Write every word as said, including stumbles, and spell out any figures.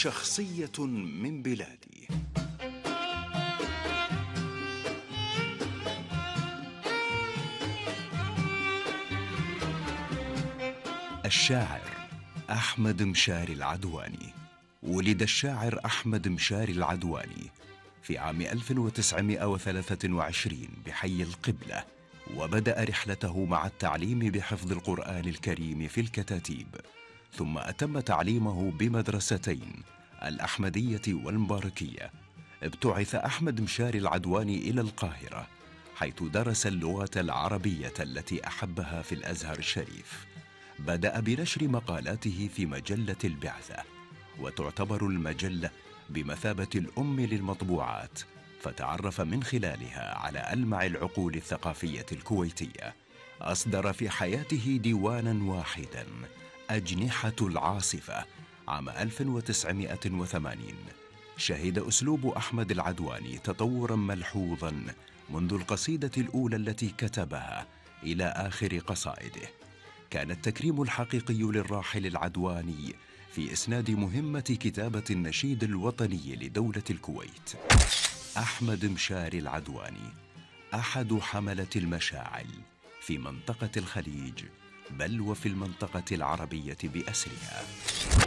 شخصية من بلادي. الشاعر أحمد مشاري العدواني. ولد الشاعر أحمد مشاري العدواني في عام ألف وتسعمائة وثلاثة وعشرين بحي القبلة، وبدأ رحلته مع التعليم بحفظ القرآن الكريم في الكتاتيب، ثم أتم تعليمه بمدرستين، الأحمدية والمباركية. ابتعث أحمد مشاري العدواني إلى القاهرة، حيث درس اللغة العربية التي أحبها في الأزهر الشريف. بدأ بنشر مقالاته في مجلة البعثة، وتعتبر المجلة بمثابة الأم للمطبوعات، فتعرف من خلالها على ألمع العقول الثقافية الكويتية. أصدر في حياته ديوانا واحدا، أجنحة العاصفة، عام ألف وتسعمائة وثمانين. شهد أسلوب أحمد العدواني تطورا ملحوظا منذ القصيدة الأولى التي كتبها إلى آخر قصائده. كان التكريم الحقيقي للراحل العدواني في إسناد مهمة كتابة النشيد الوطني لدولة الكويت. أحمد مشاري العدواني أحد حملة المشاعل في منطقة الخليج، بل وفي المنطقة العربية بأسرها.